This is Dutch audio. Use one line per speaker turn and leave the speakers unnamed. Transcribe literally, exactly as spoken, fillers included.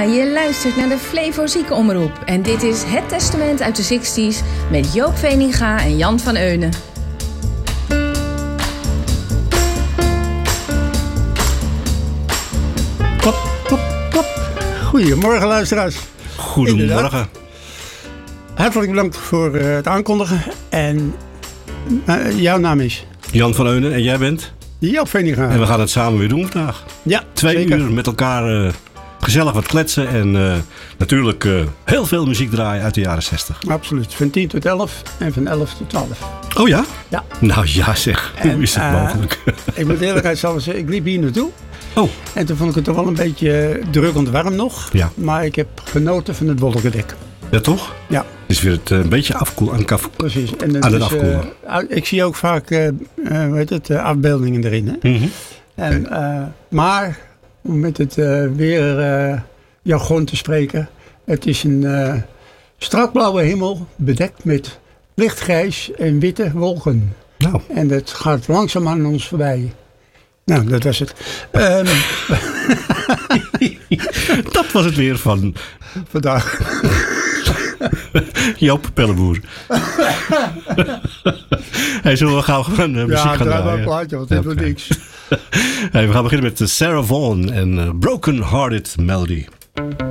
je luistert naar de Flevo Ziekenomroep. En dit is Het Testament uit de zestig's met Joop Veninga en Jan van Eunen.
Pop, pop, pop. Goedemorgen luisteraars.
Goedemorgen. Inderdaad.
Hartelijk bedankt voor uh, het aankondigen. En uh, jouw naam is?
Jan van Eunen en jij bent?
Joop Veninga.
En we gaan het samen weer doen vandaag.
Ja,
Twee
zeker.
uur met elkaar uh, gezellig wat kletsen. En uh, natuurlijk uh, heel veel muziek draaien uit de jaren zestig.
Absoluut. Van tien tot elf en van elf tot twaalf.
Oh ja?
Ja.
Nou ja zeg,
en,
hoe is dat uh, mogelijk?
Ik moet eerlijkheid zelf zeggen, ik liep hier naartoe.
Oh.
En toen vond ik het toch wel een beetje drukkend warm nog.
Ja.
Maar ik heb genoten van het wolkendek.
Ja, toch?
Ja.
Het is weer het, uh, een beetje afkoelen. Aan, kaf-
Precies. En het
aan het
is,
afkoelen.
Uh, ik zie ook vaak uh, uh, hoe heet het, uh, afbeeldingen erin. Hè?
Mm-hmm.
En, uh, maar, om met het uh, weer uh, jargon te spreken. Het is een uh, strakblauwe hemel bedekt met lichtgrijs en witte wolken.
Nou.
En dat gaat langzaam aan ons voorbij. Nou, dat was het. Um,
dat was het weer van
vandaag.
Joop Pelleboer. Hey, zullen we gauw gewoon uh, muziek
ja,
gaan draaien?
Ja, een plaatje, want dit wordt niks.
Hey, we gaan beginnen met Sarah Vaughan en uh, Broken Hearted Melody.